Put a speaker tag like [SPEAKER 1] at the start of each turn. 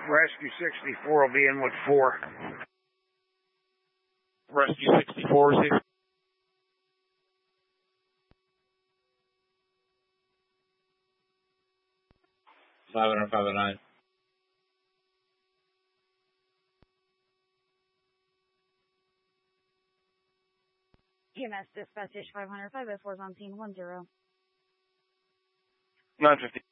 [SPEAKER 1] Rescue 64 will be in with 4.
[SPEAKER 2] Rescue 64 is here. 509.
[SPEAKER 3] EMS dispatch 500 504 is on scene 10.
[SPEAKER 2] 950.